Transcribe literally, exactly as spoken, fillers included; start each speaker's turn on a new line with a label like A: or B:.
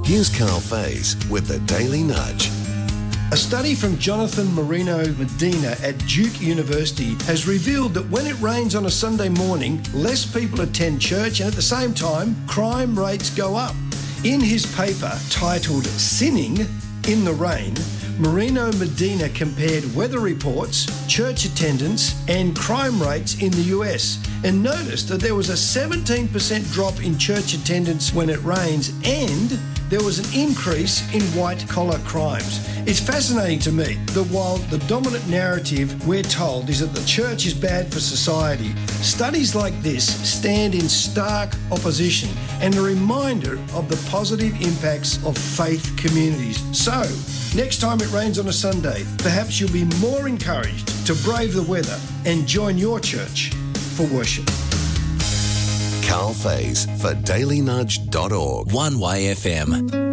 A: Here's Carl Faze with the Daily Nudge.
B: A study from Jonathan Marino Medina at Duke University has revealed that when it rains on a Sunday morning, less people attend church and at the same time, crime rates go up. In his paper titled Sinning in the Rain, Marino Medina compared weather reports, church attendance and crime rates in the U S and noticed that there was a seventeen percent drop in church attendance when it rains and there was an increase in white-collar crimes. It's fascinating to me that while the dominant narrative we're told is that the church is bad for society, studies like this stand in stark opposition and a reminder of the positive impacts of faith communities. So, next time it rains on a Sunday, perhaps you'll be more encouraged to brave the weather and join your church for worship.
A: Carl Faze for daily nudge dot org.
C: One Way F M.